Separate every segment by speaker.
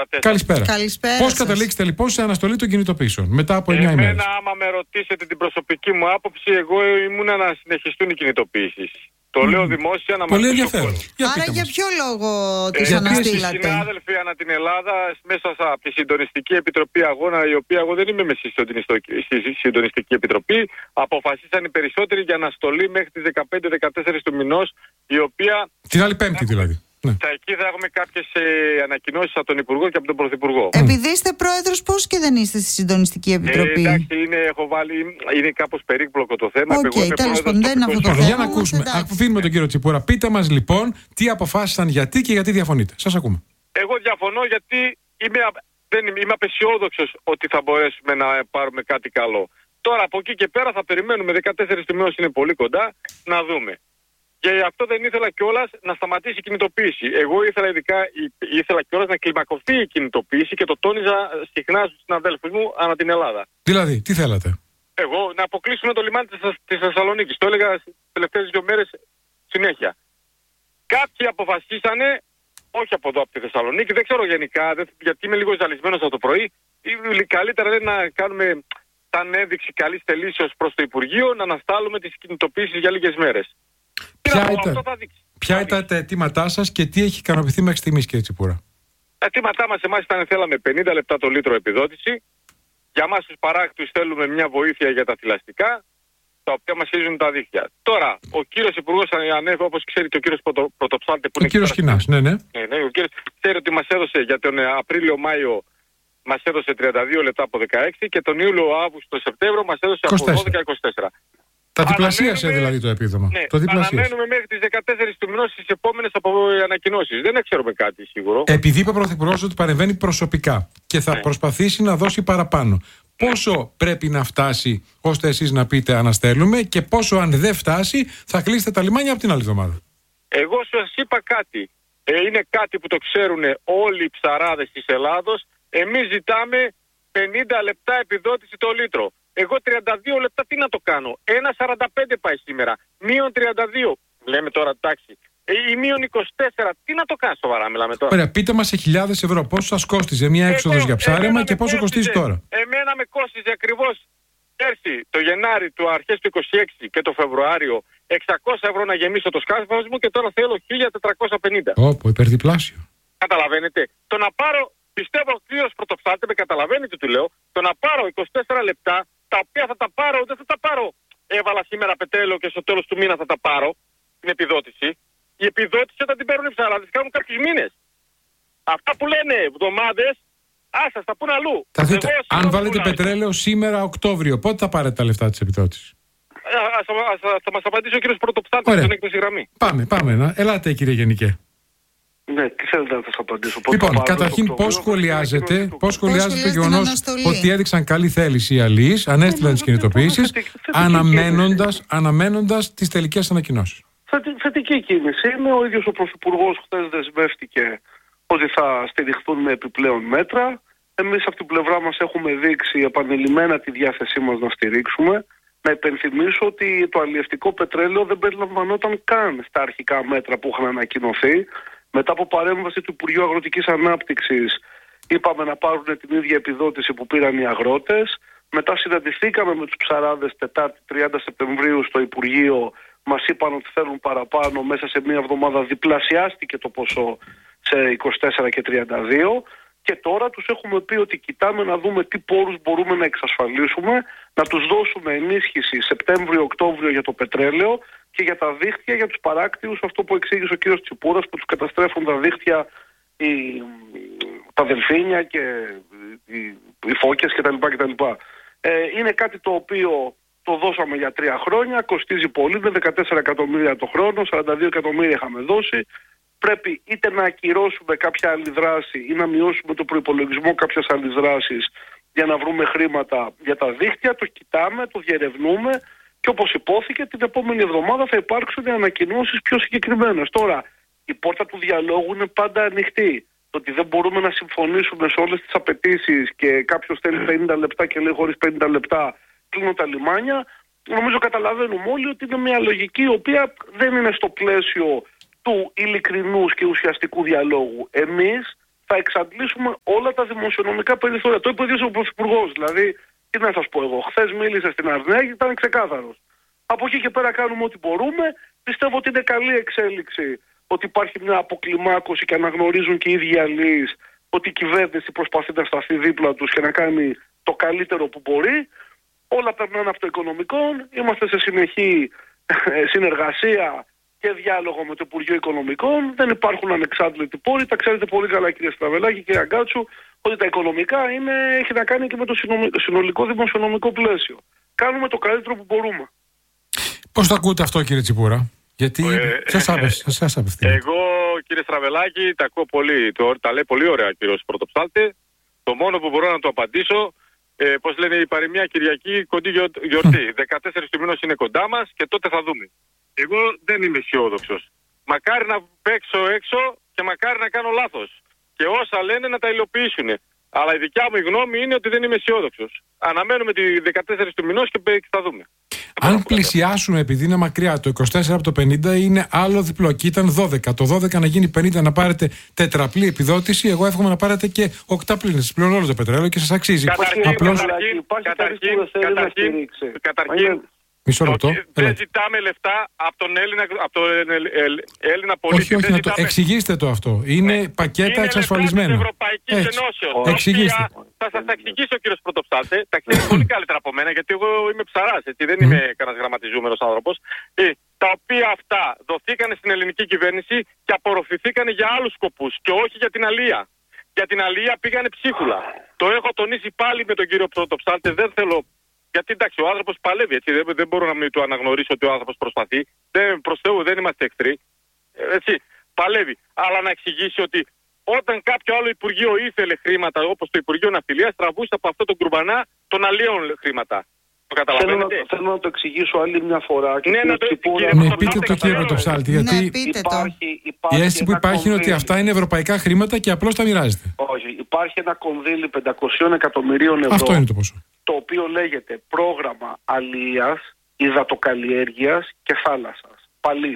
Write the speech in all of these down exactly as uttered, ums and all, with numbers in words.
Speaker 1: ακροατές.
Speaker 2: Καλησπέρα.
Speaker 3: Καλησπέρα.
Speaker 2: Πώς καταλήξετε λοιπόν σε αναστολή των κινητοποιήσεων μετά από εννιά ημέρες?
Speaker 1: Εμένα, άμα με ρωτήσετε την προσωπική μου άποψη, εγώ ήμουν να συνεχιστούν οι κινητοποιήσεις. Το mm. λέω δημόσια να
Speaker 2: Πολύ
Speaker 1: μας
Speaker 2: ενδιαφέρον.
Speaker 1: Για
Speaker 3: Άρα για ποιο λόγο τις
Speaker 1: ε,
Speaker 3: αναστήλατε?
Speaker 1: Οι συνάδελφοι ανά την Ελλάδα, μέσα από τη Συντονιστική Επιτροπή Αγώνα, η οποία εγώ δεν είμαι με στη Συντονιστική Επιτροπή, αποφασίσαν οι περισσότεροι για αναστολή μέχρι τις δεκαπέντε δεκατέσσερα του μηνός, η οποία...
Speaker 2: Την άλλη Πέμπτη δηλαδή.
Speaker 1: Ναι. Θα εκεί θα έχουμε κάποιες ε, ανακοινώσεις από τον Υπουργό και από τον Πρωθυπουργό.
Speaker 3: Επειδή είστε πρόεδρος, πώς και δεν είστε στη Συντονιστική Επιτροπή?
Speaker 1: Ε, εντάξει, είναι, έχω βάλει, είναι κάπως περίπλοκο το θέμα.
Speaker 3: Οκ, okay, τέλος πάντων, δεν είναι αυτό το θέμα.
Speaker 2: Για να ακούσουμε. Αφήνουμε τον κύριο Τσιπούρα. Πείτε μας λοιπόν τι αποφάσισαν, γιατί και γιατί διαφωνείτε. Σας ακούμε.
Speaker 1: Εγώ διαφωνώ γιατί είμαι, δεν είμαι, είμαι απεσιόδοξος ότι θα μπορέσουμε να πάρουμε κάτι καλό. Τώρα από εκεί και πέρα θα περιμένουμε, δεκατέσσερις του μηνός είναι πολύ κοντά, να δούμε. Και αυτό δεν ήθελα κιόλας να σταματήσει η κινητοποίηση. Εγώ ήθελα ειδικά, ήθελα κιόλας να κλιμακωθεί η κινητοποίηση και το τόνιζα συχνά στους συναδέλφους μου ανά την Ελλάδα.
Speaker 2: Δηλαδή, τι θέλατε?
Speaker 1: Εγώ να αποκλείσουμε το λιμάνι της, της Θεσσαλονίκης. Το έλεγα τις τελευταίες δύο μέρες συνέχεια. Κάποιοι αποφασίσανε, όχι από εδώ από τη Θεσσαλονίκη, δεν ξέρω γενικά, δεν, γιατί είμαι λίγο ζαλισμένος από το πρωί, καλύτερα είναι να κάνουμε σαν ένδειξη καλής θελήσεως προς το Υπουργείο να αναστάλουμε τις κινητοποίησεις για λίγες μέρες.
Speaker 2: Ποια ήταν, ποια ήταν τα αιτήματά σας και τι έχει ικανοποιηθεί μέχρι στιγμής, κύριε Τσιπούρα?
Speaker 1: Τα αιτήματά μας εμάς ήταν, θέλαμε πενήντα λεπτά το λίτρο επιδότηση. Για εμάς τους παράκτους θέλουμε μια βοήθεια για τα θηλαστικά, τα οποία μας χειρίζουν τα δίχτυα. Τώρα, ο κύριος Υπουργός ανέφερε, όπως ξέρει και ο κύριος Πρωτο, Πρωτοψάλτη, που
Speaker 2: ο
Speaker 1: είναι...
Speaker 2: Ο κύριος Σκινάς, ναι, ναι.
Speaker 1: ναι, ναι. Ο κύριος ξέρει ότι μας έδωσε για τον Απρίλιο-Μάιο, μας έδωσε τριάντα δύο λεπτά από δεκαέξι και τον Ιούλιο-Αύγουστο-Σεπτέμβριο μας έδωσε από δώδεκα είκοσι τέσσερα.
Speaker 2: Τα διπλασίασε δηλαδή το επίδομα.
Speaker 1: Ναι,
Speaker 2: το διπλασίασε.
Speaker 1: Αναμένουμε μέχρι τις δεκατέσσερις του μηνός στις επόμενες ανακοινώσεις. Δεν ξέρουμε κάτι σίγουρο.
Speaker 2: Επειδή είπε ο Πρωθυπουργός ότι παρεμβαίνει προσωπικά και θα ναι. προσπαθήσει να δώσει παραπάνω, πόσο πρέπει να φτάσει ώστε εσείς να πείτε αναστέλουμε και πόσο αν δεν φτάσει θα κλείσετε τα λιμάνια από την άλλη εβδομάδα?
Speaker 1: Εγώ σας είπα κάτι. Ε, είναι κάτι που το ξέρουν όλοι οι ψαράδες της Ελλάδος. Εμείς ζητάμε πενήντα λεπτά επιδότηση το λίτρο. Εγώ τριάντα δύο λεπτά τι να το κάνω? ένα σαράντα πέντε πάει σήμερα. Μείον τριάντα δύο. Λέμε τώρα εντάξει. Ε, ή μείον είκοσι τέσσερα. Τι να το κάνω σοβαρά, μιλάμε τώρα.
Speaker 2: Ωραία, πείτε μας σε χιλιάδες ευρώ πόσο σας κόστιζε μια έξοδος για ψάρεμα και πόσο κοστίζει τώρα?
Speaker 1: Εμένα με κόστιζε ακριβώς πέρσι το Γενάρη του αρχές του είκοσι έξι και το Φεβρουάριο εξακόσια ευρώ να γεμίσω το σκάφος μου και τώρα θέλω χίλια τετρακόσια πενήντα.
Speaker 2: Όπο, υπερδιπλάσιο.
Speaker 1: Καταλαβαίνετε. Το να πάρω, πιστεύω ο κύριος Πρωτοψάλτη, με καταλαβαίνει τι του λέω, το να πάρω είκοσι τέσσερα λεπτά, τα οποία θα τα πάρω, δεν θα τα πάρω. Έβαλα σήμερα πετρέλαιο και στο τέλος του μήνα θα τα πάρω, την επιδότηση. Η επιδότηση όταν την παίρνουν οι ψαράδες κάνουν κάποιους μήνες. Αυτά που λένε εβδομάδες, άσα, θα πούν αλλού.
Speaker 2: Θα δείτε, εγώ, αν βάλετε πετρέλαιο σήμερα Οκτώβριο, πότε θα πάρετε τα λεφτά της επιδότησης?
Speaker 1: Θα μας απαντήσει ο κύριος Πρωτοψάλτης στην έκθεση γραμμή.
Speaker 2: Πάμε, πάμε. Να. Ελάτε κύριε Γενικέ.
Speaker 4: Ναι, τι θέλετε να σας απαντήσω?
Speaker 2: Λοιπόν, καταρχήν πώς σχολιάζετε, πώς σχολιάζετε το γεγονός ότι έδειξαν καλή θέληση οι αλλοίς, ανέστειλαν τις κινητοποιήσεις, αναμένοντας, αναμένοντας τις τελικές ανακοινώσεις?
Speaker 4: Θετική κίνηση είναι. Ο ίδιος ο Πρωθυπουργός χθες δεσμεύτηκε ότι θα στηριχθούν με επιπλέον μέτρα. Εμείς από την πλευρά μας έχουμε δείξει επανειλημμένα τη διάθεσή μας να στηρίξουμε. Να υπενθυμίσω ότι το αλλιευτικό πετρέλαιο δεν περιλαμβανόταν καν στα αρχικά μέτρα που είχαν ανακοινωθεί. Μετά από παρέμβαση του Υπουργείου Αγροτικής Ανάπτυξης είπαμε να πάρουν την ίδια επιδότηση που πήραν οι αγρότες. Μετά συναντηθήκαμε με τους ψαράδες Τετάρτη τριάντα Σεπτεμβρίου στο Υπουργείο. Μας είπαν ότι θέλουν παραπάνω. Μέσα σε μία εβδομάδα διπλασιάστηκε το ποσό σε είκοσι τέσσερα και τριάντα δύο. Και τώρα τους έχουμε πει ότι κοιτάμε να δούμε τι πόρους μπορούμε να εξασφαλίσουμε, να τους δώσουμε ενίσχυση Σεπτέμβριο-Οκτώβριο για το πετρέλαιο και για τα δίχτυα για τους παράκτιους, αυτό που εξήγησε ο κύριος Τσιπούρας, που τους καταστρέφουν τα δίχτυα, οι, τα δελφίνια και οι, οι φώκες κτλ. κτλ. Ε, είναι κάτι το οποίο το δώσαμε για τρία χρόνια, κοστίζει πολύ, είναι δεκατέσσερα εκατομμύρια το χρόνο, σαράντα δύο εκατομμύρια είχαμε δώσει. Πρέπει είτε να ακυρώσουμε κάποια άλλη δράση ή να μειώσουμε το προϋπολογισμό κάποιας άλλης δράσης για να βρούμε χρήματα για τα δίκτυα. Το κοιτάμε, το διερευνούμε και όπως υπόθηκε την επόμενη εβδομάδα θα υπάρξουν ανακοινώσεις πιο συγκεκριμένες. Τώρα, η πόρτα του διαλόγου είναι πάντα ανοιχτή. Το ότι δεν μπορούμε να συμφωνήσουμε σε όλες τις απαιτήσεις και κάποιος θέλει πενήντα λεπτά και λέει χωρίς πενήντα λεπτά κλείνω τα λιμάνια, νομίζω καταλαβαίνουμε όλοι ότι είναι μια λογική η οποία δεν είναι στο πλαίσιο του ειλικρινούς και ουσιαστικού διαλόγου. Εμείς θα εξαντλήσουμε όλα τα δημοσιονομικά περιθώρια. Το είπε ο ίδιος ο Πρωθυπουργός. Δηλαδή, τι να σας πω εγώ, χθες μίλησε στην Αρνέα και ήταν ξεκάθαρος. Από εκεί και πέρα κάνουμε ό,τι μπορούμε. Πιστεύω ότι είναι καλή εξέλιξη ότι υπάρχει μια αποκλιμάκωση και αναγνωρίζουν και οι ίδιοι αλληλείς ότι η κυβέρνηση προσπαθεί να σταθεί δίπλα τους και να κάνει το καλύτερο που μπορεί. Όλα περνάνε από το οικονομικό. Είμαστε σε συνεχή συνεργασία και διάλογο με το Υπουργείο Οικονομικών. Δεν υπάρχουν ανεξάντλητοι πόροι. Τα ξέρετε πολύ καλά, κύριε Στραβελάκη, κύριε Αγκάτσου, ότι τα οικονομικά είναι, έχει να κάνει και με το συνολικό δημοσιονομικό πλαίσιο. Κάνουμε το καλύτερο που μπορούμε.
Speaker 2: Πώς το ακούτε αυτό, κύριε Τσιπούρα? Γιατί ε, σας απευθύνει.
Speaker 1: Εγώ, κύριε Στραβελάκη, τα ακούω πολύ. Το, τα λέει πολύ ωραία ο κύριος Πρωτοψάλτη. Το μόνο που μπορώ να το απαντήσω, ε, πώς λένε, η παροιμία Κυριακή κοντή γιορτή. δεκατέσσερις του μηνός είναι κοντά μας και τότε θα δούμε. Εγώ δεν είμαι αισιόδοξος. Μακάρι να παίξω έξω και μακάρι να κάνω λάθος. Και όσα λένε να τα υλοποιήσουν. Αλλά η δικιά μου γνώμη είναι ότι δεν είμαι αισιόδοξος. Αναμένουμε τη δεκατέσσερις του μηνός και θα δούμε.
Speaker 2: Αν πλησιάσουμε, επειδή είναι μακριά, το είκοσι τέσσερα από το πενήντα είναι άλλο διπλό. Και ήταν δώδεκα. Το δώδεκα να γίνει πενήντα, να πάρετε τετραπλή επιδότηση. Εγώ εύχομαι να πάρετε και οκταπλή. Να σας πληρώνω όλο το πετρέλαιο και σας αξίζει.
Speaker 1: Καταρχήν,
Speaker 2: Απλώς...
Speaker 1: καταρχήν, καταρχήν, καταρχήν, καταρχήν
Speaker 2: Μισό λεπτό.
Speaker 1: Δεν ζητάμε λεφτά από τον Έλληνα, από τον Έλληνα πολίτη.
Speaker 2: Όχι, όχι, να το εξηγήστε το αυτό. Είναι ναι. πακέτα
Speaker 1: είναι
Speaker 2: εξασφαλισμένα.
Speaker 1: Είναι λεφτά της Ευρωπαϊκής Ενώσεως.
Speaker 2: Εξηγήστε.
Speaker 1: Θα σας τα εξηγήσω, κύριος Πρωτοψάλτη. Τα ξέρετε πολύ καλύτερα από μένα, γιατί εγώ είμαι ψαράς, έτσι, δεν είμαι mm. κανένας γραμματιζούμενος άνθρωπος. Ε, τα οποία αυτά δοθήκανε στην ελληνική κυβέρνηση και απορροφηθήκανε για άλλους σκοπούς και όχι για την αλία. Για την αλία πήγανε ψίχουλα. Το έχω τονίσει πάλι με τον κύριο Πρωτοψάλτη, δεν θέλω. Γιατί εντάξει, ο άνθρωπος παλεύει, έτσι, δεν, δεν μπορώ να μην του αναγνωρίσω ότι ο άνθρωπος προσπαθεί. Δεν, προς Θεού δεν είμαστε εχθροί. Έτσι, παλεύει. Αλλά να εξηγήσει ότι όταν κάποιο άλλο Υπουργείο ήθελε χρήματα, όπως το Υπουργείο Ναυτιλίας, τραβούσε από αυτό τον κουρμπανά των αλλιών χρήματα. Το καταλαβαίνετε.
Speaker 4: Θέλω, θέλω να το εξηγήσω άλλη μια φορά.
Speaker 1: Και ναι, να το
Speaker 2: Τσιπούρα, ναι, πείτε το, κύριε Πρωτοψάλτη, γιατί
Speaker 3: ναι, πείτε
Speaker 4: υπάρχει, υπάρχει
Speaker 2: η αίσθηση που υπάρχει είναι ότι αυτά είναι ευρωπαϊκά χρήματα και απλώς τα μοιράζετε.
Speaker 4: Όχι, υπάρχει ένα κονδύλι πεντακόσια εκατομμυρίων ευρώ.
Speaker 2: Αυτό είναι το ποσό.
Speaker 4: Το οποίο λέγεται πρόγραμμα αλίας, υδατοκαλλιέργειας και θάλασσας. Παλίφ.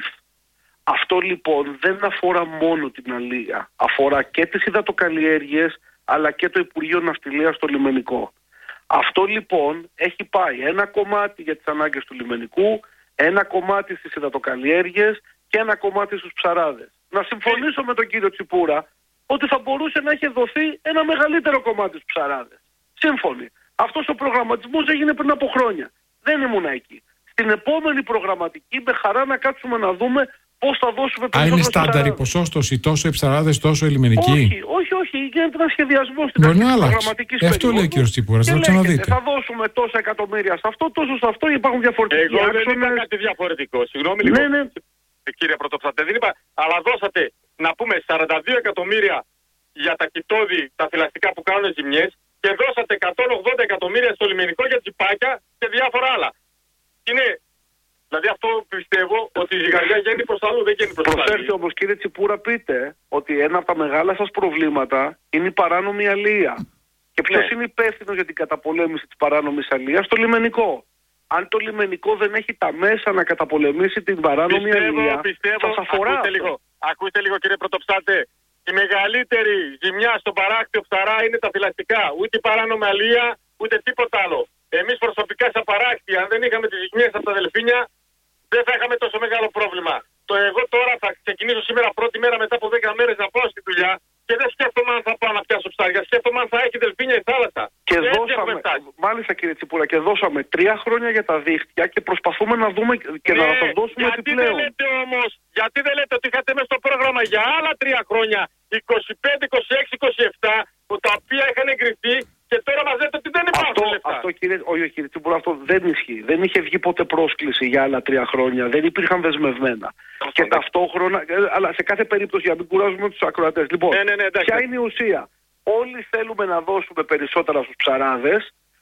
Speaker 4: Αυτό λοιπόν δεν αφορά μόνο την αλία. Αφορά και τις υδατοκαλλιέργειες αλλά και το Υπουργείο Ναυτιλίας στο λιμενικό. Αυτό λοιπόν έχει πάει ένα κομμάτι για τις ανάγκες του λιμενικού, ένα κομμάτι στις υδατοκαλλιέργειες και ένα κομμάτι στους ψαράδες. Να συμφωνήσω με τον κύριο Τσιπούρα ότι θα μπορούσε να έχει δοθεί ένα μεγαλύτερο κομμάτι στους ψαράδες. Σύμφωνοι. Αυτός ο προγραμματισμός έγινε πριν από χρόνια. Δεν ήμουν εκεί. Στην επόμενη προγραμματική με χαρά να κάτσουμε να δούμε πώς θα δώσουμε περισσότερο.
Speaker 2: Α, είναι στάνταρ η ποσόστοση, τόσο οι ψαράδες, τόσο οι λιμενικοί?
Speaker 4: Όχι, όχι, όχι. Γίνεται ένα σχεδιασμό στην αρχή της προγραμματικής περίοδου.
Speaker 2: Αυτό λέει ο κ. Τσίπουρας, θα το ξαναδείτε.
Speaker 4: Θα δώσουμε τόσα εκατομμύρια σε αυτό, τόσο σε αυτό, υπάρχουν διαφορετικοί
Speaker 1: Εγώ
Speaker 4: άξονες.
Speaker 1: δεν είπα κάτι διαφορετικό. Συγγνώμη λίγο.
Speaker 4: Ναι, ναι.
Speaker 1: Κύριε Πρωτοψάλτη, δεν είπα. Αλλά δώσατε, να πούμε, σαράντα δύο εκατομμύρια για τα κοιτόδη, τα θηλαστικά που κάνουν ζημιές και δώσατε εκατόν ογδόντα εκατομμύρια στο λιμενικό για τσιπάκια και διάφορα άλλα. Είναι, δηλαδή αυτό πιστεύω ότι η ζυγαριά γίνει προς αλλού, δεν γίνει προς αλλού.
Speaker 4: Προσφέρετε όμως, κύριε Τσιπούρα, πείτε ότι ένα από τα μεγάλα σας προβλήματα είναι η παράνομη αλία. Και ποιος
Speaker 1: ναι.
Speaker 4: είναι υπεύθυνος για την καταπολέμηση της παράνομης αλίας? Το λιμενικό. Αν το λιμενικό δεν έχει τα μέσα να καταπολεμήσει την παράνομη
Speaker 1: πιστεύω,
Speaker 4: αλία,
Speaker 1: πιστεύω,
Speaker 4: σας αφορά.
Speaker 1: Ακούστε λίγο, ακούστε λίγο, κύριε Πρωτοψάλτη. Η μεγαλύτερη ζημιά στον παράκτιο ψαρά είναι τα θηλαστικά. Ούτε η παράνομη αλία, ούτε τίποτα άλλο. Εμείς προσωπικά σαν παράκτη, αν δεν είχαμε τις ζημιές από τα δελφίνια, δεν θα είχαμε τόσο μεγάλο πρόβλημα. Το εγώ τώρα θα ξεκινήσω σήμερα πρώτη μέρα μετά από δέκα μέρες να πάω στη δουλειά και δεν σκέφτομαι αν θα πάω να πιάσω ψάρια. Σκέφτομαι αν θα έχει δελφίνια η θάλασσα.
Speaker 4: Και, και δώσαμε, μάλιστα κύριε Τσιπούρα, και δώσαμε τρία χρόνια για τα δίχτυα και προσπαθούμε να δούμε και ναι, να σας δώσουμε
Speaker 1: γιατί
Speaker 4: επιπλέον.
Speaker 1: Δεν λέτε όμως, γιατί δεν λέτε ότι είχατε μέσα στο πρόγραμμα για άλλα τρία χρόνια, είκοσι πέντε, είκοσι έξι, είκοσι επτά, που τα οποία είχαν εγκριθεί και τώρα μας λέτε ότι δεν υπάρχουν
Speaker 4: αυτό,
Speaker 1: λεφτά. Αυτό
Speaker 4: κύριε, όχι κύριε Τσιπούρα, αυτό δεν ισχύει. Δεν είχε βγει ποτέ πρόσκληση για άλλα τρία χρόνια. Δεν υπήρχαν δεσμευμένα. Αυτό, και ναι. ταυτόχρονα, αλλά σε κάθε περίπτωση, για να μην κουράζουμε τους ακροατές. Λοιπόν,
Speaker 1: ναι, ναι, ναι,
Speaker 4: ποια είναι η ουσία? Όλοι θέλουμε να δώσουμε περισσότερα στους ψαράδες.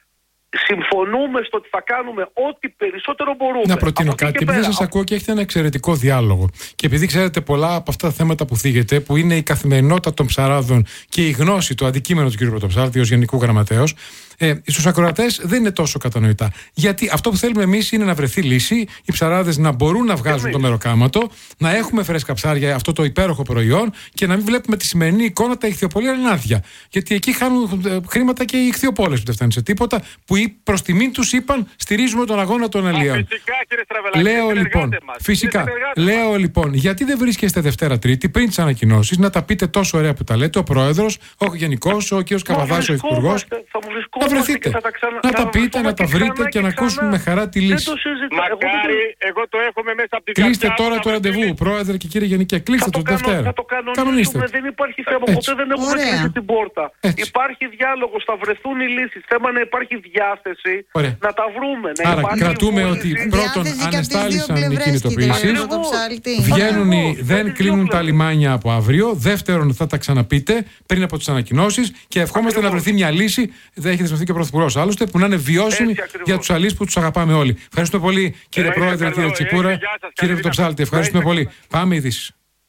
Speaker 4: συμφωνούμε στο ότι θα κάνουμε ό,τι περισσότερο μπορούμε.
Speaker 2: Να προτείνω κάτι, επειδή δεν σας ακούω και έχετε ένα εξαιρετικό διάλογο. Και επειδή ξέρετε πολλά από αυτά τα θέματα που θίγετε, που είναι η καθημερινότητα των ψαράδων και η γνώση, το αντικείμενο του κ. Πρωτοψάλτη ως Γενικού Γραμματέως, ε, στους ακροατές δεν είναι τόσο κατανοητά. Γιατί αυτό που θέλουμε εμείς είναι να βρεθεί λύση, οι ψαράδες να μπορούν να βγάζουν το μεροκάματο, να έχουμε φρέσκα ψάρια, αυτό το υπέροχο προϊόν, και να μην βλέπουμε τη σημερινή εικόνα τα ηχθειοπολία ανάδεια. Γιατί εκεί χάνουν ε, χρήματα και οι ηχθειοπόλες που δεν φτάνουν σε τίποτα, που προς τιμήν τους είπαν στηρίζουμε τον αγώνα των αλλιέων.
Speaker 1: Φυσικά, κύριε Στραβελάκη,
Speaker 2: λέω λοιπόν,
Speaker 1: μας.
Speaker 2: φυσικά, λέω λοιπόν, γιατί δεν βρίσκεστε Δευτέρα Τρίτη πριν τις ανακοινώσεις να τα πείτε τόσο ωραία που τα λέτε, ο Πρόεδρος, ο Γενικός, ο κ. Καβαδάς, ο Υπουργός. Να βρεθείτε,
Speaker 4: θα τα ξανα...
Speaker 2: να τα πείτε, να τα βρείτε και, και να ακούσουμε με χαρά τη λύση.
Speaker 1: Μακάρι, εγώ το έχουμε μέσα από την
Speaker 2: Κλείστε τώρα το ραντεβού, Πρόεδρε και κύριε Γενικέ, κλείστε το, το Δευτέρα.
Speaker 4: Θα το κανονίσουμε, δεν υπάρχει θέμα, ποτέ δεν έχουμε κλείσει την πόρτα. Έτσι. Υπάρχει διάλογος, θα βρεθούν οι λύσεις. Θέμα να υπάρχει διάθεση. Ωραία. Να τα βρούμε. Να
Speaker 2: Άρα κρατούμε ότι πρώτον ανεστάλησαν οι κινητοποιήσεις, βγαίνουν, δεν κλείνουν τα λιμάνια από αύριο. Δεύτερον, θα τα ξαναπείτε πριν από τις ανακοινώσεις και ευχόμαστε να βρεθεί μια λύση. Δεν έχει δεσμευτεί και ο Πρωθυπουργός άλλωστε, που να είναι βιώσιμη για τους αλείς που τους αγαπάμε όλοι. Ευχαριστούμε πολύ, κύριε Πρόεδρε, κύριε Τσίπουρα, κύριε Πρωτοψάλτη. Ευχαριστούμε πολύ. Πάμε ειδήσεις.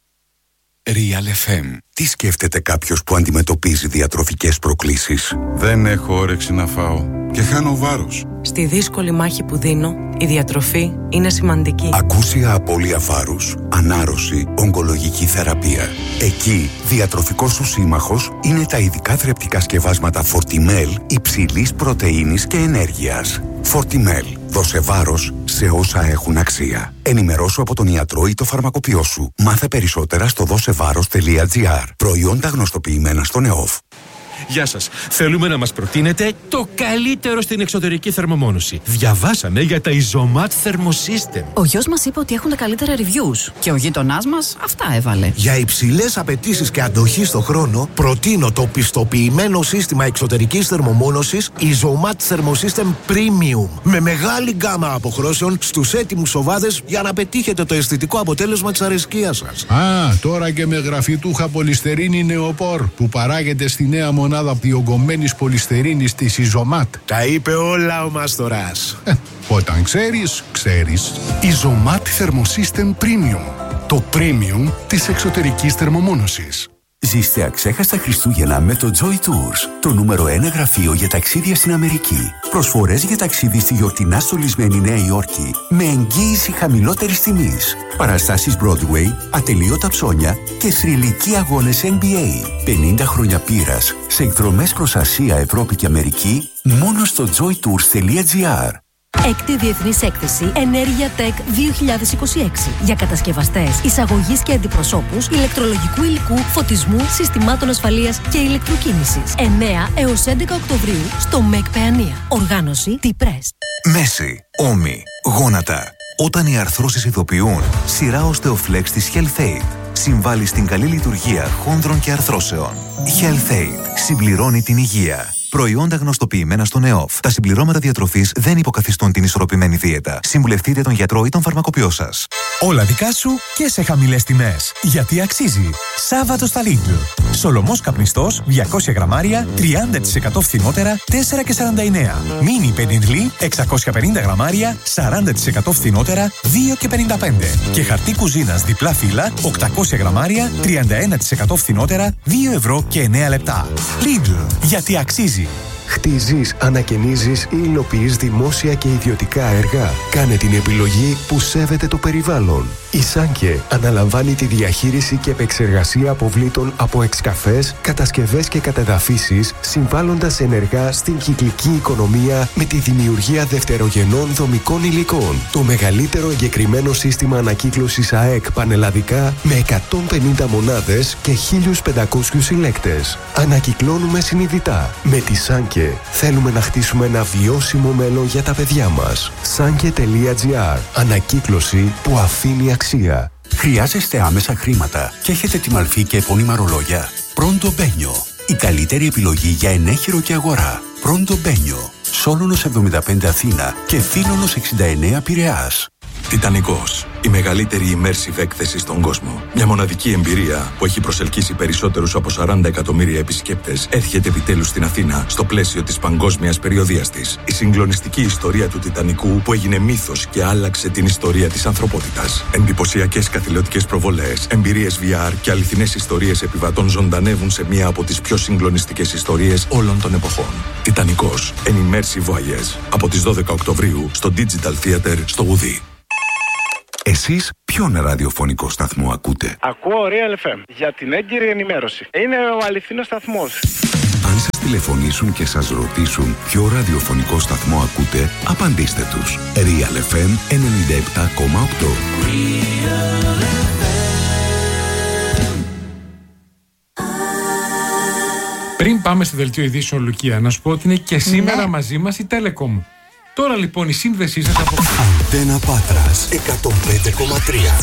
Speaker 5: Real εφ εμ. Τι σκέφτεται κάποιος που αντιμετωπίζει διατροφικές προκλήσεις?
Speaker 6: Δεν έχω όρεξη να φάω και χάνω βάρος.
Speaker 7: Στη δύσκολη μάχη που δίνω, η διατροφή είναι σημαντική.
Speaker 5: Ακούσια απώλεια βάρους, ανάρρωση, ογκολογική θεραπεία. Εκεί, διατροφικός σου σύμμαχος είναι τα ειδικά θρεπτικά σκευάσματα Fortimel υψηλής πρωτεΐνης και ενέργειας. Fortimel. Δώσε βάρος σε όσα έχουν αξία. Ενημερώσου από τον ιατρό ή το φαρμακοποιό σου. Μάθε περισσότερα στο δώσεβάρος τελεία τζι άρ. Προϊόντα γνωστοποιημένα στον ΕΟΦ.
Speaker 8: Γεια σας. Θέλουμε να μας προτείνετε το καλύτερο στην εξωτερική θερμομόνωση. Διαβάσαμε για τα Isomat Thermosystem.
Speaker 9: Ο γιος μας είπε ότι έχουν τα καλύτερα reviews και ο γείτονάς μας αυτά έβαλε.
Speaker 10: Για υψηλές απαιτήσεις και αντοχή στο χρόνο, προτείνω το πιστοποιημένο σύστημα εξωτερικής θερμομόνωσης Isomat Thermosystem Premium. Με μεγάλη γκάμα αποχρώσεων στους έτοιμους οβάδες για να πετύχετε το αισθητικό αποτέλεσμα της αρεσκίας σας.
Speaker 11: Α, τώρα και με γραφιτούχα πολυστερίνη νεοπόρ που παράγεται στη νέα μονάδα διογκωμένης πολυστερίνης της Isomat.
Speaker 10: Τα είπε όλα ο Μάστορας.
Speaker 11: Ε, όταν ξέρεις, ξέρεις.
Speaker 12: Isomat Thermosystem Premium. Το premium της εξωτερικής θερμομόνωσης.
Speaker 5: Ζήστε αξέχαστα Χριστούγεννα με το Joy Tours, το νούμερο ένα γραφείο για ταξίδια στην Αμερική. Προσφορές για ταξίδι στη γιορτινά στολισμένη Νέα Υόρκη με εγγύηση χαμηλότερης τιμής. Παραστάσεις Broadway, ατελείωτα ψώνια και θρυλικοί αγώνες N B A. πενήντα χρόνια πείρας σε εκδρομές προς Ασία, Ευρώπη και Αμερική μόνο στο joy tours τελεία τζι άρ.
Speaker 13: Έκτη Διεθνής Έκθεση Ενέργεια Tech δύο χιλιάδες είκοσι έξι για κατασκευαστές, εισαγωγής και αντιπροσώπους, ηλεκτρολογικού υλικού, φωτισμού, συστημάτων ασφαλείας και ηλεκτροκίνησης. εννέα έως έντεκα Οκτωβρίου στο ΜΕΚ Παιανία. Οργάνωση T-Press.
Speaker 14: Μέση, ώμοι, γόνατα. Όταν οι αρθρώσεις ειδοποιούν, σειρά Osteoflex της HealthAid συμβάλλει στην καλή λειτουργία χόνδρων και αρθρώσεων. HealthAid συμπληρώνει την υγεία. Προϊόντα γνωστοποιημένα στον ΕΟΦ. Τα συμπληρώματα διατροφής δεν υποκαθιστούν την ισορροπημένη δίαιτα. Συμβουλευτείτε τον γιατρό ή τον φαρμακοποιό σας.
Speaker 15: Όλα δικά σου και σε χαμηλές τιμές. Γιατί αξίζει. Σάββατο στα Lidl. Σολομός καπνιστός διακόσια γραμμάρια τριάντα τοις εκατό φθηνότερα τέσσερα και σαράντα εννέα. Μίνι πεντινλί εξακόσια πενήντα γραμμάρια σαράντα τοις εκατό φθηνότερα δύο και πενήντα πέντε. Και χαρτί κουζίνας διπλά φύλλα οκτακόσια γραμμάρια τριάντα ένα τοις εκατό φθηνότερα δύο ευρώ και εννέα λεπτά. Lidl. Γιατί αξίζει.
Speaker 16: Χτίζεις, ανακαινίζεις ή υλοποιείς δημόσια και ιδιωτικά έργα. Κάνε την επιλογή που σέβεται το περιβάλλον. Η Σάνκε αναλαμβάνει τη διαχείριση και επεξεργασία αποβλήτων από εξκαφές, κατασκευές και κατεδαφίσεις, συμβάλλοντας ενεργά στην κυκλική οικονομία με τη δημιουργία δευτερογενών δομικών υλικών. Το μεγαλύτερο εγκεκριμένο σύστημα ανακύκλωσης ΑΕΚ πανελλαδικά με εκατόν πενήντα μονάδες και χίλιους πεντακόσιους συλλέκτες. Ανακυκλώνουμε συνειδητά. Με τη Σάνκε θέλουμε να χτίσουμε ένα βιώσιμο μέλλον για τα παιδιά μας. Σάνκε τελεία τζι άρ. Ανακύκλωση που αφήνει αξία.
Speaker 5: Χρειάζεστε άμεσα χρήματα και έχετε τη μαλφή και επώνυμα ρολόγια? Pronto Benio. Η καλύτερη επιλογή για ενέχειρο και αγορά. Pronto Benio. Σόλωνος εβδομήντα πέντε Αθήνα και Θήλωνος εξήντα εννέα Πειραιάς.
Speaker 17: Τιτανικός. Η μεγαλύτερη immersive έκθεση στον κόσμο. Μια μοναδική εμπειρία που έχει προσελκύσει περισσότερους από σαράντα εκατομμύρια επισκέπτες έρχεται επιτέλους στην Αθήνα στο πλαίσιο της παγκόσμιας περιοδείας της. Η συγκλονιστική ιστορία του Τιτανικού που έγινε μύθος και άλλαξε την ιστορία της ανθρωπότητας. Εντυπωσιακές καθηλωτικές προβολές, εμπειρίες βι αρ και αληθινές ιστορίες επιβατών ζωντανεύουν σε μία από τις πιο συγκλονιστικές ιστορίες όλων των εποχών. Τιτανικός. An immersive voyage. Από τις δώδεκα Οκτωβρίου στο Digital Theater στο Γουδί.
Speaker 5: Εσείς ποιον ραδιοφωνικό σταθμό ακούτε?
Speaker 18: Ακούω Real εφ εμ για την έγκυρη ενημέρωση. Είναι ο αληθινός σταθμός.
Speaker 5: Αν σας τηλεφωνήσουν και σας ρωτήσουν ποιο ραδιοφωνικό σταθμό ακούτε, απαντήστε τους. Real εφ εμ ενενήντα επτά κόμμα οκτώ.
Speaker 2: Πριν πάμε στη δελτίο ειδήσεων, Λουκία, να σου πω ότι είναι και σήμερα
Speaker 3: Ναι.
Speaker 2: μαζί μας η Telecom. Τώρα λοιπόν η σύνδεσή σας από...
Speaker 19: Αντένα Πάτρας εκατόν πέντε κόμμα τρία.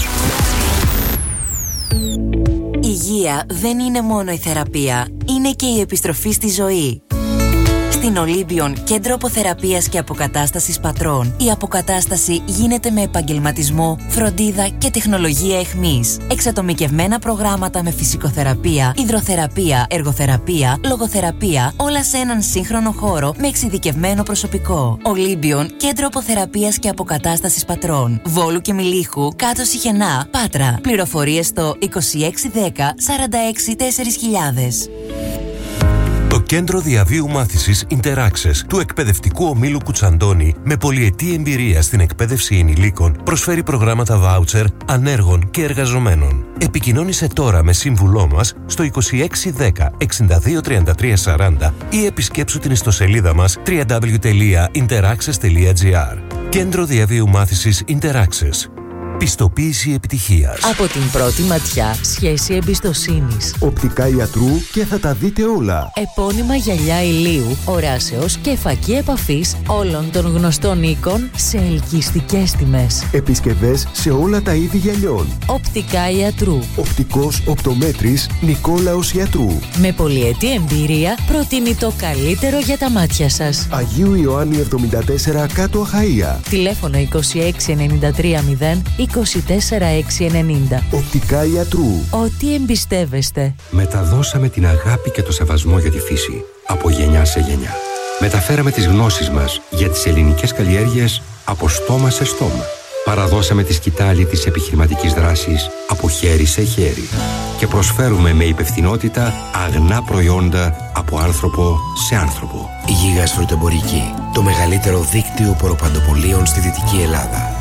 Speaker 20: Υγεία δεν είναι μόνο η θεραπεία, είναι και η επιστροφή στη ζωή. Στην Ολύμπιον, κέντρο αποθεραπείας και αποκατάστασης πατρών, η αποκατάσταση γίνεται με επαγγελματισμό, φροντίδα και τεχνολογία εχμής. Εξατομικευμένα προγράμματα με φυσικοθεραπεία, υδροθεραπεία, εργοθεραπεία, λογοθεραπεία, όλα σε έναν σύγχρονο χώρο με εξειδικευμένο προσωπικό. Ολύμπιον, κέντρο αποθεραπείας και αποκατάστασης πατρών. Βόλου και Μιλίχου, κάτω Σιχενά, Πάτρα. Πληροφορίες στο είκοσι έξι δέκα σαράντα έξι τέσσερα χιλιάδες.
Speaker 21: Το Κέντρο Διαβίου Μάθησης Interaccess του Εκπαιδευτικού Ομίλου Κουτσαντώνη, με πολυετή εμπειρία στην εκπαίδευση ενηλίκων, προσφέρει προγράμματα βάουτσερ ανέργων και εργαζομένων. Επικοινώνησε τώρα με σύμβουλό μας στο είκοσι έξι δέκα εξήντα δύο τριάντα τρία σαράντα ή επισκέψου την ιστοσελίδα μας double-u double-u double-u τελεία interaccess τελεία gr. Κέντρο Διαβίου Μάθησης Interaccess. Πιστοποίηση επιτυχίας.
Speaker 22: Από την πρώτη ματιά, σχέση εμπιστοσύνης.
Speaker 19: Οπτικά ιατρού και θα τα δείτε όλα.
Speaker 22: Επώνυμα γυαλιά ηλίου, οράσεως και φακή επαφής όλων των γνωστών οίκων σε ελκυστικές τιμές.
Speaker 19: Επισκευές σε όλα τα είδη γυαλιών.
Speaker 22: Οπτικά ιατρού.
Speaker 19: Οπτικός οπτομέτρης Νικόλαος Ιατρού.
Speaker 22: Με πολυετή εμπειρία προτείνει το καλύτερο για τα μάτια σας.
Speaker 19: Αγίου Ιωάννη εβδομήντα τέσσερα κάτω Αχαΐα.
Speaker 22: Τηλέφωνο είκοσι έξι ενενήντα τρία μηδέν είκοσι τέσσερα έξι ενενήντα.
Speaker 19: Οπτικά ιατρού.
Speaker 22: Ό,τι εμπιστεύεστε.
Speaker 23: Μεταδώσαμε την αγάπη και το σεβασμό για τη φύση από γενιά σε γενιά. Μεταφέραμε τις γνώσεις μας για τις ελληνικές καλλιέργειες από στόμα σε στόμα. Παραδώσαμε τη σκητάλη της επιχειρηματικής δράσης από χέρι σε χέρι. Και προσφέρουμε με υπευθυνότητα αγνά προϊόντα από άνθρωπο σε άνθρωπο.
Speaker 24: Γίγας Φρουτεμπορική, το μεγαλύτερο δίκτυο ποροπαντοπολίων στη Δυτική Ελλάδα.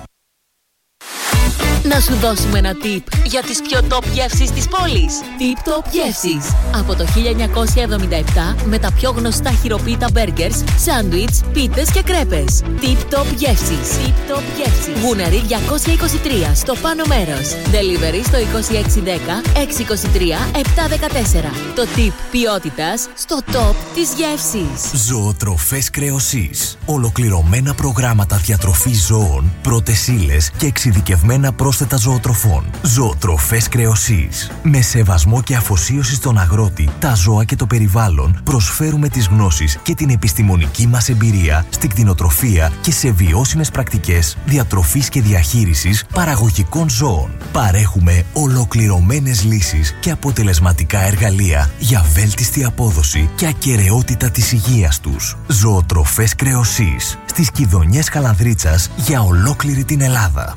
Speaker 13: Να σου δώσουμε ένα tip για τις πιο top γεύσεις της πόλης. Tip Top Γεύσεις. Από το χίλια εννιακόσια εβδομήντα επτά με τα πιο γνωστά χειροποίητα μπέργκερς, σάντουιτς, πίτες και κρέπες. Tip Top Γεύσεις. Tip Top Γεύσεις. Γούναρη διακόσια είκοσι τρία στο πάνω μέρος. Delivery στο είκοσι έξι δέκα έξι είκοσι τρία επτά δεκατέσσερα. Το tip ποιότητας στο top της γεύσης.
Speaker 15: Ζωοτροφές Κρεοσής. Ολοκληρωμένα προγράμματα διατροφής ζώων, πρώτες ύλες και εξειδικευμένα πρόσθετα ζωοτροφών. Ζωοτροφές Κρεοσής. Με σεβασμό και αφοσίωση στον αγρότη, τα ζώα και το περιβάλλον, προσφέρουμε τις γνώσεις και την επιστημονική μας εμπειρία στην κτηνοτροφία και σε βιώσιμες πρακτικές διατροφής και διαχείρισης παραγωγικών ζώων. Παρέχουμε ολοκληρωμένες λύσεις και αποτελεσματικά εργαλεία για βέλτιστη απόδοση και ακεραιότητα της υγείας τους. Ζωοτροφές Κρεοσής. Στις Κιδωνιές Καλανδρίτσας για ολόκληρη την Ελλάδα.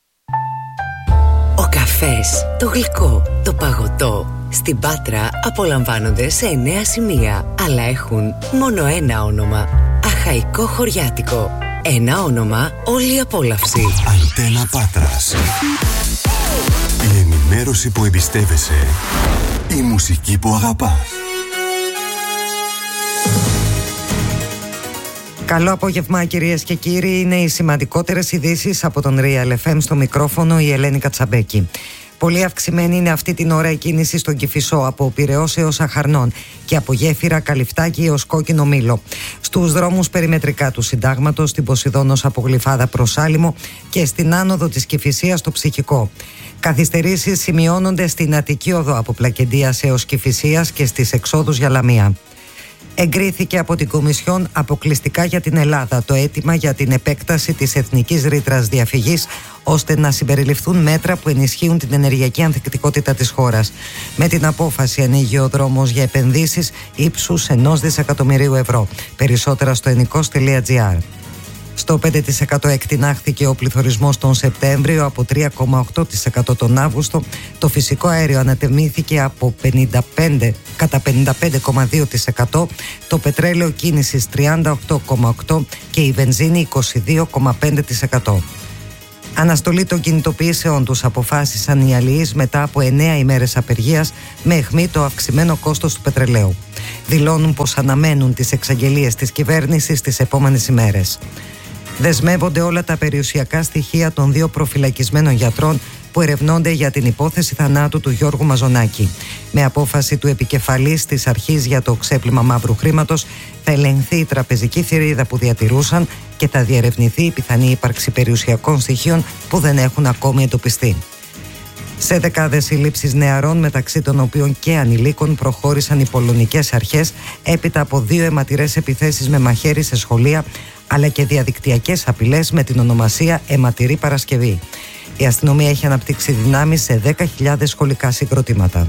Speaker 20: Ο καφές, το γλυκό, το παγωτό στην Πάτρα απολαμβάνονται σε εννέα σημεία, αλλά έχουν μόνο ένα όνομα. Αχαϊκό Χωριάτικο. Ένα όνομα, όλη η απόλαυση.
Speaker 19: Αντένα Πάτρας. Η ενημέρωση που εμπιστεύεσαι. Η μουσική που αγαπάς.
Speaker 25: Καλό απόγευμα, κυρίες και κύριοι. Είναι οι σημαντικότερες ειδήσεις από τον Real εφ εμ, στο μικρόφωνο η Ελένη Κατσαμπέκη. Πολύ αυξημένη είναι αυτή την ώρα η κίνηση στον Κηφισό, από Πειραιώς έως Αχαρνών και από Γέφυρα, Καλυφτάκι έως Κόκκινο Μήλο. Στους δρόμους περιμετρικά του Συντάγματος, στην Ποσειδώνος από Γλυφάδα προς Άλυμο και στην άνοδο της Κηφισίας στο Ψυχικό. Καθυστερήσεις σημειώνονται στην Αττική Οδό από Πλακεντίας έως Κηφισίας και στις εξόδους για Λαμία. Εγκρίθηκε από την Κομισιόν αποκλειστικά για την Ελλάδα το αίτημα για την επέκταση της εθνικής ρήτρας διαφυγής, ώστε να συμπεριληφθούν μέτρα που ενισχύουν την ενεργειακή ανθεκτικότητα της χώρας. Με την απόφαση ανοίγει ο δρόμος για επενδύσεις ύψους ενός δισεκατομμυρίου ευρώ. Περισσότερα στο ενικός τελεία τζι άρ. Στο πέντε τοις εκατό εκτινάχθηκε ο πληθωρισμός τον Σεπτέμβριο, από τρία κόμμα οκτώ τοις εκατό τον Αύγουστο. Το φυσικό αέριο ανατεμήθηκε από πενήντα πέντε, κατά πενήντα πέντε κόμμα δύο τοις εκατό, το πετρέλαιο κίνησης τριάντα οκτώ κόμμα οκτώ τοις εκατό και η βενζίνη είκοσι δύο κόμμα πέντε τοις εκατό. Αναστολή των κινητοποιήσεων τους αποφάσισαν οι αλληλείς μετά από εννέα ημέρες απεργίας, με αιχμή το αυξημένο κόστος του πετρελαίου. Δηλώνουν πως αναμένουν τις εξαγγελίες της κυβέρνησης τις επόμενες ημέρες. Δεσμεύονται όλα τα περιουσιακά στοιχεία των δύο προφυλακισμένων γιατρών που ερευνώνται για την υπόθεση θανάτου του Γιώργου Μαζονάκη. Με απόφαση του επικεφαλής της αρχής για το ξέπλυμα μαύρου χρήματος, θα ελεγχθεί η τραπεζική θηρίδα που διατηρούσαν και θα διερευνηθεί η πιθανή ύπαρξη περιουσιακών στοιχείων που δεν έχουν ακόμη εντοπιστεί. Σε δεκάδες συλλήψεις νεαρών, μεταξύ των οποίων και ανηλίκων, προχώρησαν οι πολωνικές αρχές έπειτα από δύο αιματηρές επιθέσεις με μαχαίρι σε σχολεία, αλλά και διαδικτυακές απειλές με την ονομασία Αιματηρή Παρασκευή. Η αστυνομία έχει αναπτύξει δυνάμεις σε δέκα χιλιάδες σχολικά συγκροτήματα.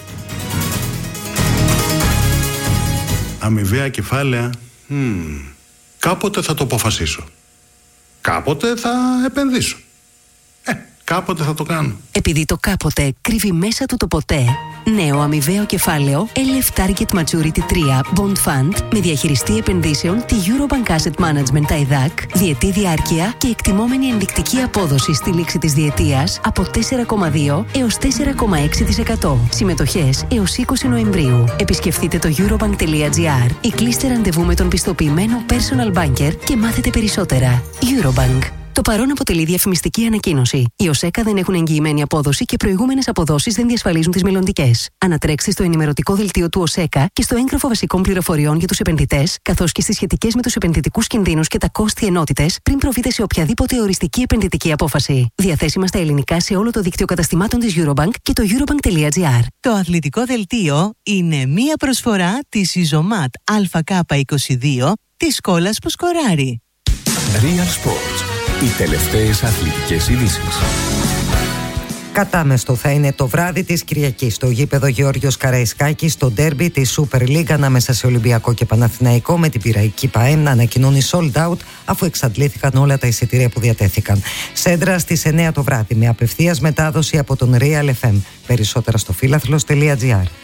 Speaker 11: Αμοιβαία κεφάλαια. Mm. Κάποτε θα το αποφασίσω. Κάποτε θα επενδύσω. Ε, κάποτε θα το κάνω.
Speaker 1: Επειδή το κάποτε κρύβει μέσα του το ποτέ, νέο αμοιβαίο κεφάλαιο ελ εφ Target Maturity τρία Bond Fund με διαχειριστή επενδύσεων τη Eurobank Asset Management τα ΕΔΑΚ, διετή διάρκεια και εκτιμόμενη ενδεικτική απόδοση στη λήξη της διετίας από τέσσερα κόμμα δύο έως τέσσερα κόμμα έξι τοις εκατό. Συμμετοχές έως είκοσι Νοεμβρίου. Επισκεφτείτε το eurobank τελεία τζι άρ ή κλείστε ραντεβού με τον πιστοποιημένο personal banker και μάθετε περισσότερα. Eurobank. Το παρόν αποτελεί διαφημιστική ανακοίνωση. Οι ΟΣΕΚΑ δεν έχουν εγγυημένη απόδοση και προηγούμενες αποδόσεις δεν διασφαλίζουν τις μελλοντικές. Ανατρέξτε στο ενημερωτικό δελτίο του ΟΣΕΚΑ και στο έγγραφο βασικών πληροφοριών για τους επενδυτές, καθώς και στις σχετικές με τους επενδυτικούς κινδύνους και τα κόστη ενότητες, πριν προβείτε σε οποιαδήποτε οριστική επενδυτική απόφαση. Διαθέσιμα στα ελληνικά σε όλο το δίκτυο καταστημάτων της Eurobank και το eurobank τελεία τζι άρ.
Speaker 4: Το αθλητικό δελτίο είναι μία προσφορά της Ιζωμάτ Α Κ είκοσι δύο της Σκόλας που σκοράρει.
Speaker 19: Real Sports. Οι τελευταίες αθλητικές ειδήσεις.
Speaker 25: Κατάμεστο θα είναι το βράδυ της Κυριακής στο γήπεδο Γεώργιος Καραϊσκάκης, στο ντέρμπι της Super League ανάμεσα σε Ολυμπιακό και Παναθηναϊκό, με την Πειραϊκή ΠΑΕΜ να ανακοινώνει sold out αφού εξαντλήθηκαν όλα τα εισιτήρια που διατέθηκαν. Σέντρα στις εννέα το βράδυ με απευθείας μετάδοση από τον Real εφ εμ. Περισσότερα στο φίλαθλος τελεία τζι άρ.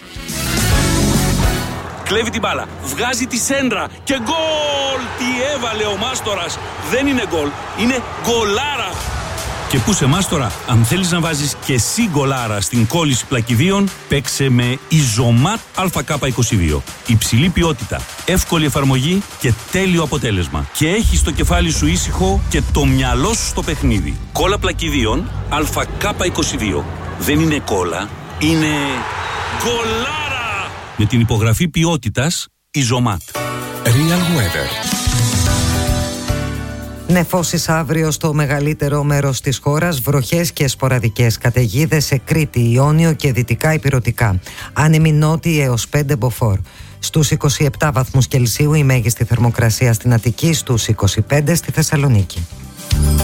Speaker 6: Κλέβει την μπάλα, βγάζει τη σέντρα και γκολ! Τι έβαλε ο Μάστορας! Δεν είναι γκολ, είναι γκολάρα! Και πού σε Μάστορα, αν θέλεις να βάζεις και εσύ γκολάρα στην κόλληση πλακιδίων, παίξε με Ιζωμάτ Α Κ είκοσι δύο. Υψηλή ποιότητα, εύκολη εφαρμογή και τέλειο αποτέλεσμα. Και έχεις το κεφάλι σου ήσυχο και το μυαλό σου στο παιχνίδι. Κόλλα πλακιδίων Α Κ είκοσι δύο. Δεν είναι κόλλα, είναι γκολάρα! Με την υπογραφή ποιότητας Ιζωμάτ.
Speaker 19: Real Weather.
Speaker 25: Νεφώσεις αύριο στο μεγαλύτερο μέρος της χώρας, βροχές και σποραδικές καταιγίδες σε Κρήτη, Ιόνιο και δυτικά ηπειρωτικά. Άνεμη νότιοι έως πέντε μποφόρ. Στους είκοσι επτά βαθμούς Κελσίου η μέγιστη θερμοκρασία στην Αττική, στους είκοσι πέντε στη Θεσσαλονίκη.